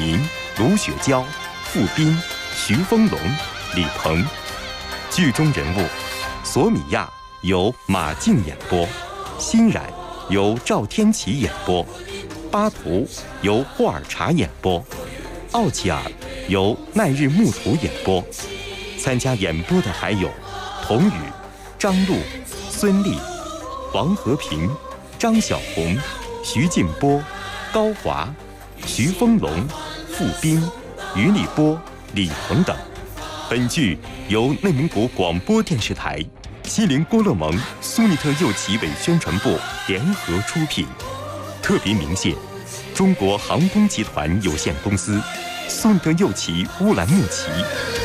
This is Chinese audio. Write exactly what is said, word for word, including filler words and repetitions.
宁、卢雪娇、傅斌、徐丰龙、李鹏。剧中人物：索米亚由马竞演播，欣然由赵天琪演播，巴图由霍尔察演播，奥齐尔由奈日木图演播。参加演播的还有童宇、张璐、孙俪、王和平、张小红、徐静波、高华、徐丰龙、傅斌、于立波、李鹏等。本剧由内蒙古广播电视台、锡林郭勒盟苏尼特右旗委宣传部联合出品，特别鸣谢中国航空集团有限公司、苏尼特右旗乌兰牧骑。